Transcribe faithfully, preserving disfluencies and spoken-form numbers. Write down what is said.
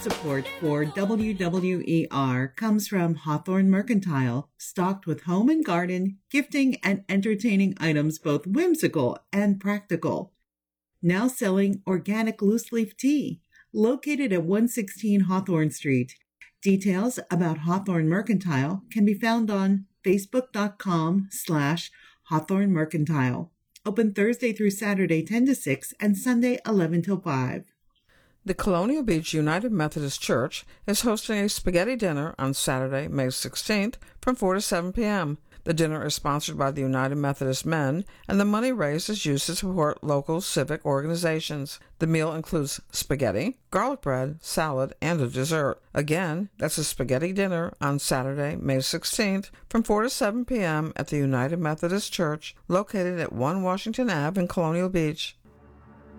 support for W W E R comes from Hawthorne Mercantile, stocked with home and garden, gifting, and entertaining items both whimsical and practical. Now selling organic loose-leaf tea, located at one sixteen Hawthorne Street. Details about Hawthorne Mercantile can be found on facebook.com slash Hawthorne Mercantile. Open Thursday through Saturday ten to six and Sunday eleven till five. The Colonial Beach United Methodist Church is hosting a spaghetti dinner on Saturday, May sixteenth from four to seven p.m. The dinner is sponsored by the United Methodist Men, and the money raised is used to support local civic organizations. The meal includes spaghetti, garlic bread, salad, and a dessert. Again, that's a spaghetti dinner on Saturday, May sixteenth from four to seven p.m. at the United Methodist Church, located at one Washington Avenue in Colonial Beach.